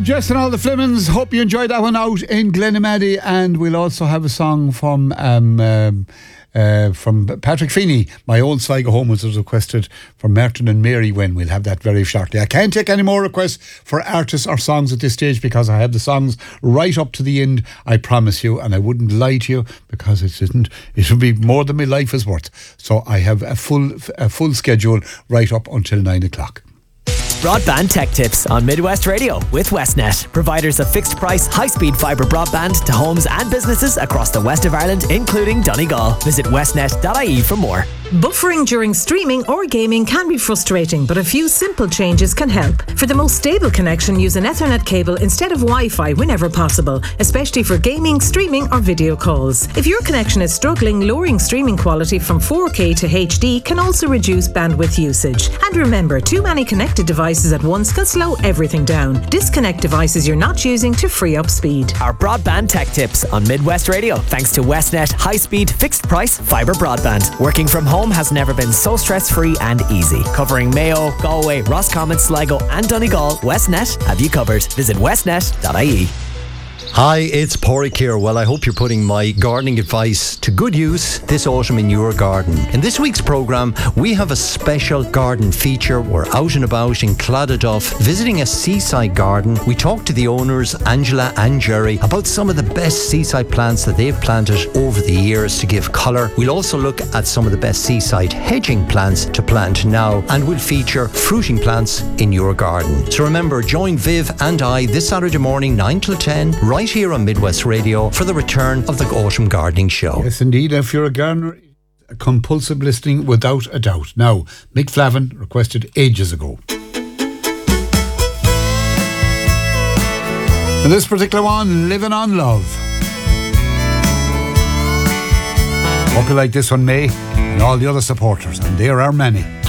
Jess and all the Flemons, hope you enjoyed that one out in Glenamaddy, and we'll also have a song from Patrick Feeney, My Old Sligo Home, was requested from Martin and Mary Wynn. We'll have that very shortly. I can't take any more requests for artists or songs at this stage because I have the songs right up to the end, I promise you, and I wouldn't lie to you because it would be more than my life is worth. So I have a full schedule right up until 9 o'clock. Broadband Tech Tips on Midwest Radio with Westnet, providers of fixed price, high-speed fibre broadband to homes and businesses across the west of Ireland, including Donegal. Visit westnet.ie for more. Buffering during streaming or gaming can be frustrating, but a few simple changes can help. For the most stable connection, use an Ethernet cable instead of Wi-Fi whenever possible, especially for gaming, streaming or video calls. If your connection is struggling, lowering streaming quality from 4K to HD can also reduce bandwidth usage. And remember, too many connected devices at once can slow everything down. Disconnect devices you're not using to free up speed. Our Broadband Tech Tips on Midwest Radio, thanks to Westnet high-speed, fixed-price fibre broadband. Working from home has never been so stress-free and easy. Covering Mayo, Galway, Roscommon, Sligo and Donegal, Westnet have you covered. Visit westnet.ie. Hi, it's Pádraig here. Well, I hope you're putting my gardening advice to good use this autumn in your garden. In this week's programme, we have a special garden feature. We're out and about in Clonadduff, visiting a seaside garden. We talk to the owners, Angela and Jerry, about some of the best seaside plants that they've planted over the years to give colour. We'll also look at some of the best seaside hedging plants to plant now, and we'll feature fruiting plants in your garden. So remember, join Viv and I this Saturday morning, 9 till 10, right here on Midwest Radio for the return of the Autumn Gardening Show. Yes, indeed. If you're a gardener, a compulsive listening without a doubt. Now, Mick Flavin requested ages ago. And this particular one, Living on Love. Hope you like this one, May, and all the other supporters, and there are many.